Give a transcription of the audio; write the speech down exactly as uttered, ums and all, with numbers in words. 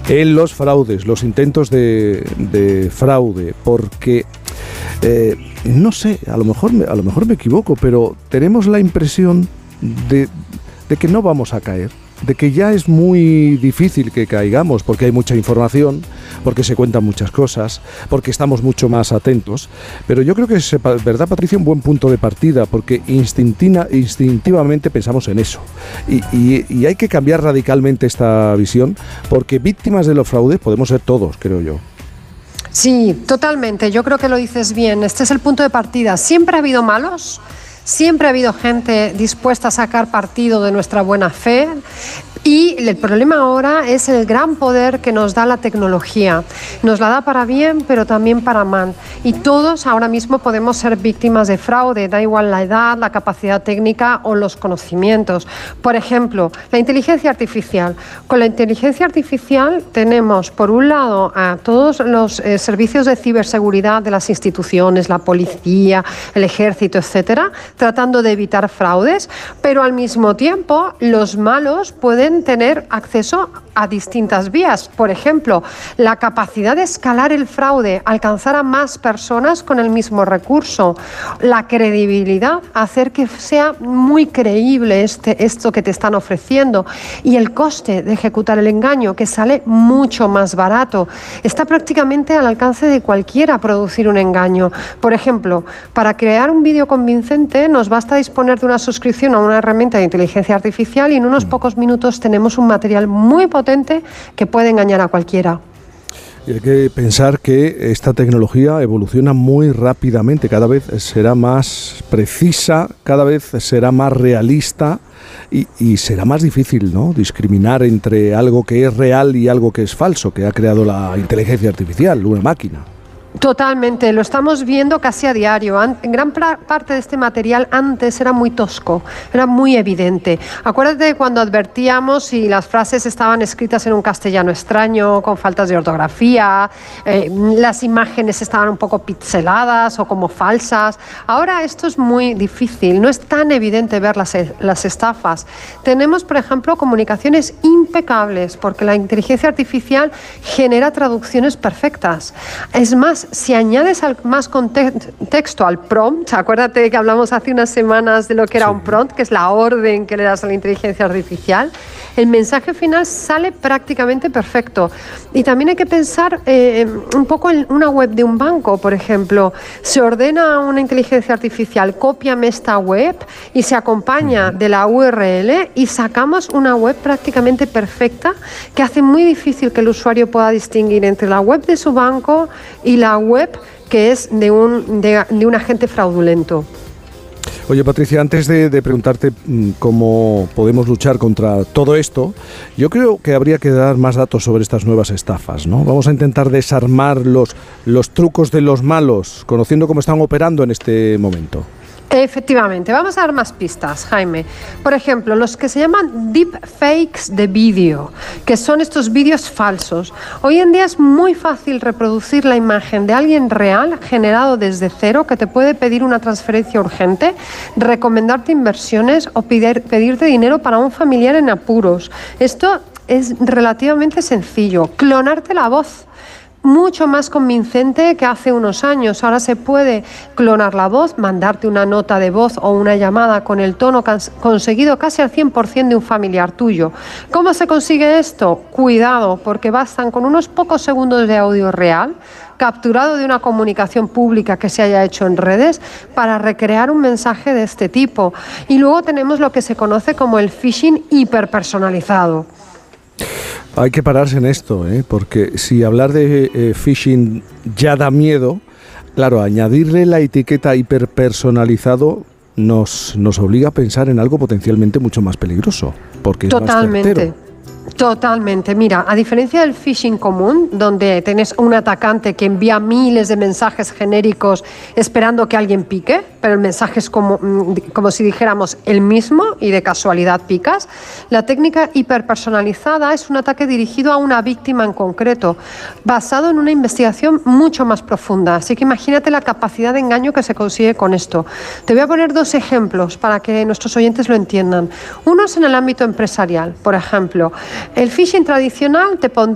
en los fraudes, los intentos de, de fraude, porque eh, no sé, a lo mejor a lo mejor me equivoco, pero tenemos la impresión de, de que no vamos a caer, de que ya es muy difícil que caigamos, porque hay mucha información, porque se cuentan muchas cosas, porque estamos mucho más atentos. Pero yo creo que es, ¿verdad, Patricia?, un buen punto de partida, porque instintina, instintivamente pensamos en eso. Y, y, y hay que cambiar radicalmente esta visión, porque víctimas de los fraudes podemos ser todos, creo yo. Sí, totalmente. Yo creo que lo dices bien. Este es el punto de partida. Siempre ha habido malos. Siempre ha habido gente dispuesta a sacar partido de nuestra buena fe. Y el problema ahora es el gran poder que nos da la tecnología. Nos la da para bien, pero también para mal. Y todos ahora mismo podemos ser víctimas de fraude, da igual la edad, la capacidad técnica o los conocimientos. Por ejemplo, la inteligencia artificial. Con la inteligencia artificial tenemos, por un lado, a todos los eh, servicios de ciberseguridad de las instituciones, la policía, el ejército, etcétera, tratando de evitar fraudes, pero al mismo tiempo los malos pueden tener acceso a distintas vías. Por ejemplo, la capacidad de escalar el fraude, alcanzar a más personas con el mismo recurso, la credibilidad, hacer que sea muy creíble este, esto que te están ofreciendo, y el coste de ejecutar el engaño, que sale mucho más barato. Está prácticamente al alcance de cualquiera producir un engaño. Por ejemplo, para crear un vídeo convincente nos basta disponer de una suscripción a una herramienta de inteligencia artificial y en unos pocos minutos tenemos un material muy potente que puede engañar a cualquiera. Y hay que pensar que esta tecnología evoluciona muy rápidamente, cada vez será más precisa, cada vez será más realista y, y será más difícil, ¿no?, discriminar entre algo que es real y algo que es falso, que ha creado la inteligencia artificial, una máquina. Totalmente, lo estamos viendo casi a diario. En gran parte de este material antes era muy tosco, era muy evidente. Acuérdate de cuando advertíamos si las frases estaban escritas en un castellano extraño, con faltas de ortografía, eh, las imágenes estaban un poco pixeladas o como falsas. Ahora esto es muy difícil, no es tan evidente ver las, las estafas. Tenemos, por ejemplo, comunicaciones impecables, porque la inteligencia artificial genera traducciones perfectas. Es más, si añades al, más contexto al prompt, acuérdate que hablamos hace unas semanas de lo que era sí. un prompt, que es la orden que le das a la inteligencia artificial, el mensaje final sale prácticamente perfecto. Y también hay que pensar eh, un poco en una web de un banco, por ejemplo. Se ordena a una inteligencia artificial, cópiame esta web, y se acompaña de la U R L y sacamos una web prácticamente perfecta que hace muy difícil que el usuario pueda distinguir entre la web de su banco y la web que es de un, de, de un agente fraudulento. Oye, Patricia, antes de, de preguntarte cómo podemos luchar contra todo esto, yo creo que habría que dar más datos sobre estas nuevas estafas, ¿no? Vamos a intentar desarmar los, los trucos de los malos, conociendo cómo están operando en este momento. Efectivamente, vamos a dar más pistas, Jaime. Por ejemplo, los que se llaman deepfakes de vídeo, que son estos vídeos falsos. Hoy en día es muy fácil reproducir la imagen de alguien real, generado desde cero, que te puede pedir una transferencia urgente, recomendarte inversiones o pedir, pedirte dinero para un familiar en apuros. Esto es relativamente sencillo. Clonarte la voz. Mucho más convincente que hace unos años. Ahora se puede clonar la voz, mandarte una nota de voz o una llamada con el tono conseguido casi al cien por ciento de un familiar tuyo. ¿Cómo se consigue esto? Cuidado, porque bastan con unos pocos segundos de audio real, capturado de una comunicación pública que se haya hecho en redes, para recrear un mensaje de este tipo. Y luego tenemos lo que se conoce como el phishing hiperpersonalizado. Hay que pararse en esto, ¿eh? Porque si hablar de eh, phishing ya da miedo, claro, añadirle la etiqueta hiperpersonalizado nos, nos obliga a pensar en algo potencialmente mucho más peligroso, porque es Totalmente. más certero. Totalmente. Mira, a diferencia del phishing común, donde tenés un atacante que envía miles de mensajes genéricos esperando que alguien pique, pero el mensaje es como, como si dijéramos el mismo y de casualidad picas, la técnica hiperpersonalizada es un ataque dirigido a una víctima en concreto, basado en una investigación mucho más profunda. Así que imagínate la capacidad de engaño que se consigue con esto. Te voy a poner dos ejemplos para que nuestros oyentes lo entiendan. Uno es en el ámbito empresarial, por ejemplo. El phishing tradicional te pondría